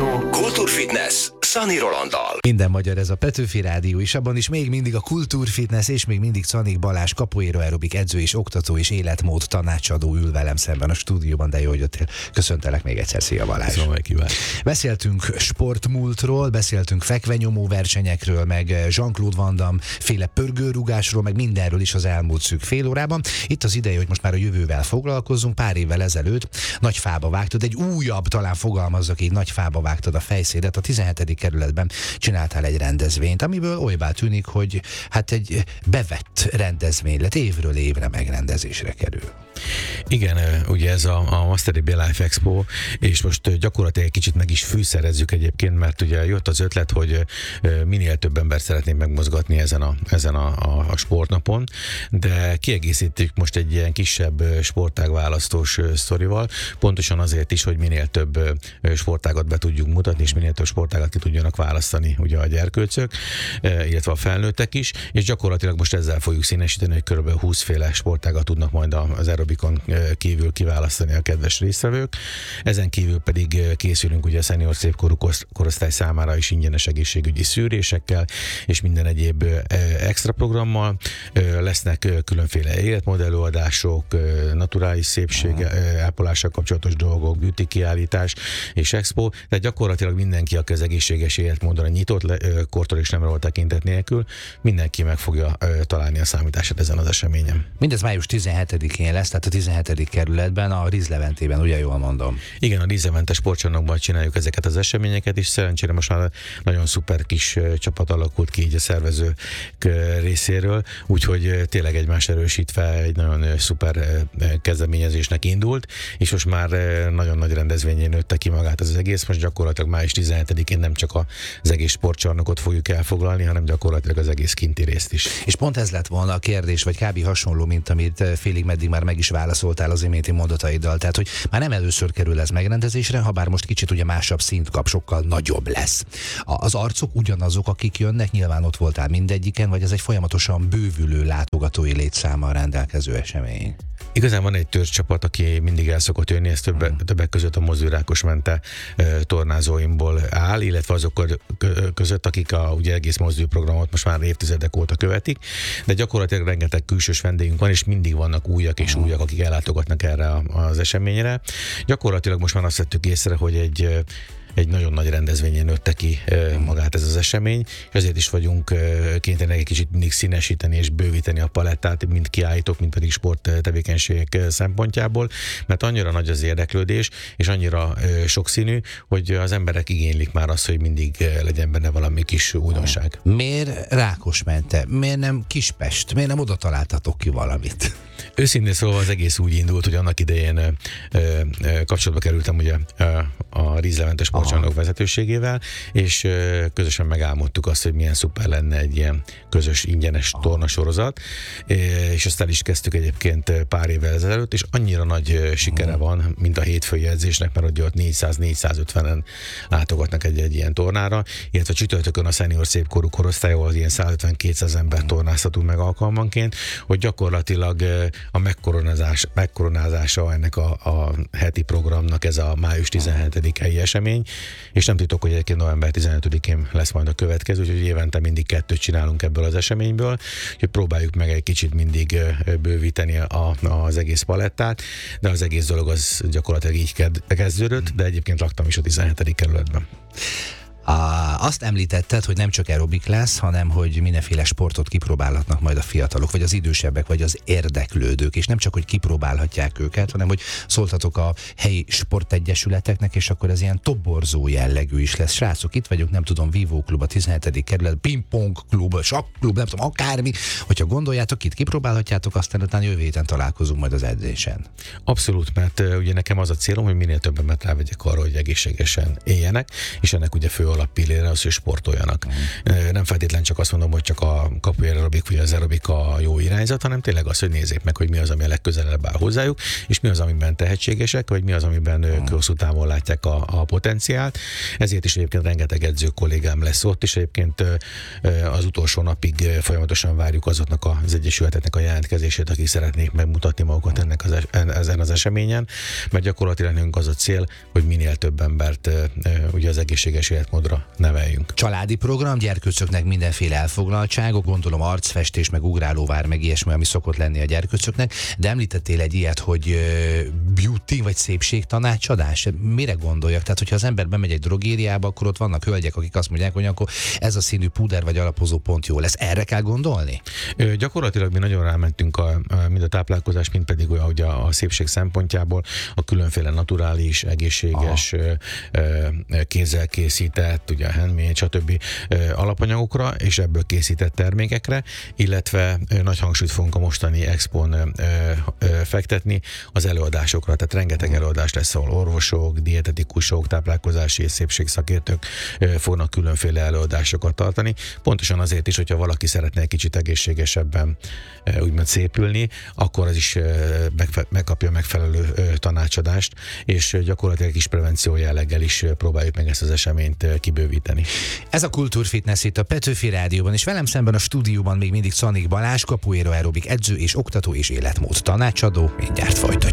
Rádió, Kultúrfitness, Szani Rolanddal. Minden magyar ez a Petőfi Rádió, és abban is még mindig a Kultúrfitness, és még mindig Czanik Balázs, capoeira aerobik edző és oktató és életmód tanácsadó ül velem szemben a stúdióban, de jó, hogy jöttél. Köszöntelek még egyszer, szia Balázs. Beszéltünk sportmúltról, beszéltünk fekvenyomó versenyekről, meg Jean-Claude Van Damme féle pörgőrugásról, meg mindenről is az elmúlt szűk fél órában. Itt az ideje, hogy most már a jövővel foglalkozzunk. Pár évvel ezelőtt nagy fába vágtad, egy újabb, talán fogalmazzak így, nagy fába vágtad a fejszédet. A 17. kerületben csináltál egy rendezvényt, amiből olybá tűnik, hogy hát egy bevett rendezvény lett, évről évre megrendezésre kerül. Igen, ugye ez a Masteri Life Expo, és most gyakorlatilag egy kicsit meg is fűszerezzük egyébként, mert ugye jött az ötlet, hogy minél több ember szeretnénk megmozgatni ezen a sportnapon, de kiegészítjük most egy ilyen kisebb sportágválasztós sztorival, pontosan azért is, hogy minél több sportágat be tudjunk mutatni, és minél több sportágat ki tudjanak választani ugye a gyerkőcök, illetve a felnőttek is, és gyakorlatilag most ezzel fogjuk színesíteni, hogy kb. 20 féle sportágat tudnak majd az aerobikon kívül kiválasztani a kedves résztvevők. Ezen kívül pedig készülünk ugye a szenior szépkorú korosztály számára is ingyenes egészségügyi szűrésekkel, és minden egyéb extra programmal. Lesznek különféle életmódelőadások, naturális szépség ápolással kapcsolatos dolgok, beauty kiállítás és expo, de gyakorlatilag mindenki, aki az egészséges életmódra nyitott, kortól és nemről tekintet nélkül, mindenki meg fogja találni a számítását ezen az eseményen. Mindez május 17-én lesz, tehát a 17. kerületben, a Riz Leventében, ugye jól mondom? Igen, a Riz Levente sportcsarnokban csináljuk ezeket az eseményeket, és szerencsére most már nagyon szuper kis csapat alakult ki így a szervezők részéről, úgyhogy tényleg egymást erősítve egy nagyon szuper kezdeményezésnek indult, és most már nagyon nagy rendezvényén nőtte ki magát az egész. Most gyakorlatilag május 17-én nem csak az egész sportcsarnokot fogjuk elfoglalni, hanem gyakorlatilag az egész kinti részt is. És pont ez lett volna a kérdés, vagy kb. Hasonló, mint amit félig meddig már meg is válaszoltál az iménti mondataiddal. Tehát, hogy már nem először kerül ez megrendezésre, ha bár most kicsit ugye másabb szint kap, sokkal nagyobb lesz. Az arcok ugyanazok, akik jönnek, nyilván ott voltál mindegyiken, vagy ez egy folyamatosan bővülő látogatói létszámmal rendelkező esemény? Igazán van egy törzscsapat, aki mindig el szokott jönni, ez többek között a Moző Rákosmente tornázóimból áll, illetve azok között, akik ugye egész mozdulóprogramot most már évtizedek óta követik, de gyakorlatilag rengeteg külsős vendégünk van, és mindig vannak újak és újak, akik ellátogatnak erre az eseményre. Gyakorlatilag most már azt vettük észre, hogy egy nagyon nagy rendezvényen nőtte ki magát ez az esemény, és ezért is vagyunk kénytelenek egy kicsit mindig színesíteni és bővíteni a palettát, mind kiállítók, mind pedig sporttevékenységek szempontjából, mert annyira nagy az érdeklődés, és annyira sokszínű, hogy az emberek igénylik már azt, hogy mindig legyen benne valami kis újdonság. Miért Rákosmente? Miért nem Kispest? Miért nem oda találtatok ki valamit? Őszintén szóval az egész úgy indult, hogy annak idején kapcsolatba kerültem ugye a Riz Levente sportcsarnok vezetőségével, és közösen megálmodtuk azt, hogy milyen szuper lenne egy ilyen közös ingyenes tornasorozat, és azt el is kezdtük egyébként pár évvel ezelőtt, és annyira nagy sikere van, mint a hétfői edzésnek, mert ott 400-450-en látogatnak egy ilyen tornára, illetve csütörtökön a szenior szépkorú korosztályból ilyen 150-200 ember tornázhatunk meg alkalmanként, hogy gyakorlatilag a megkoronázása ennek a heti programnak ez a május 17. helyi esemény, és nem titok, hogy egyébként november 15-én lesz majd a következő, úgyhogy évente mindig 2 csinálunk ebből az eseményből, úgyhogy próbáljuk meg egy kicsit mindig bővíteni az egész palettát, de az egész dolog az gyakorlatilag így kezdődött, de egyébként laktam is a 17. kerületben. Azt említetted, hogy nem csak aerobik lesz, hanem hogy mindenféle sportot kipróbálhatnak majd a fiatalok, vagy az idősebbek, vagy az érdeklődők, és nem csak, hogy kipróbálhatják őket, hanem hogy szóltatok a helyi sportegyesületeknek, és akkor ez ilyen toborzó jellegű is lesz. Srácok, itt vagyunk, nem tudom, Vívó klub a 17. kerület, pingpong klub, sakklub, nem tudom, akármi, hogyha gondoljátok, itt kipróbálhatjátok, aztán utána jövő héten találkozunk majd az edzésen. Abszolút, mert ugye nekem az a célom, hogy minél több embert rávegyek arra, hogy egészségesen éljenek, és ennek ugye fő alappillére az, hogy sportoljanak. Nem feltétlenül csak azt mondom, hogy csak a capoeira aerobik vagy az aerobika a jó irányzat, hanem tényleg az, hogy nézzék meg, hogy mi az, ami a legközelebb áll hozzájuk, és mi az, amiben tehetségesek, vagy mi az, amiben hosszú távon látják a potenciált. Ezért is egyébként rengeteg edző kollégám lesz ott, és egyébként az utolsó napig folyamatosan várjuk azoknak az egyesületeknek a jelentkezését, akik szeretnék megmutatni magukat ezen az eseményen, mert gyakorlatilag nekünk az a cél, hogy minél több embert ugye az egészséges életmódra neveljünk. Családi program, gyerkőcöknek mindenféle elfoglaltságok, gondolom arcfestés, meg ugrálóvár, meg ilyesmi, ami szokott lenni a gyerkőcöknek, de említettél egy ilyet, hogy beauty vagy szépségtanácsadás. Mire gondoljak? Tehát, hogyha az ember bemegy egy drogériába, akkor ott vannak hölgyek, akik azt mondják, hogy akkor ez a színű puder vagy alapozó pont jó lesz. Erre kell gondolni? Gyakorlatilag mi nagyon rámentünk mind a táplálkozás, mind pedig ugye a szépség szempontjából a különféle naturális, egészséges, kézzel készített, ugye handmade, stb. Alapanyagokra, és ebből készített termékekre, illetve nagy hangsúlyt fogunk a mostani expón fektetni az előadásokra. Tehát rengeteg előadás lesz, ahol orvosok, dietetikusok, táplálkozási és szépségszakértők fognak különféle előadásokat tartani. Pontosan azért is, hogyha valaki szeretne egy kicsit egészségesebben úgymond szépülni, akkor az is megkapja megfelelő tanácsadást, és gyakorlatilag kis prevenció jelleggel is próbáljuk meg ezt az eseményt kibővíteni. Ez a Kultúrfitness itt a Petőfi Rádióban, és velem szemben a stúdióban még mindig Czanik Balázs, capoeira aerobik edző és oktató és életmód tanácsadó. Mindjárt folytatjuk.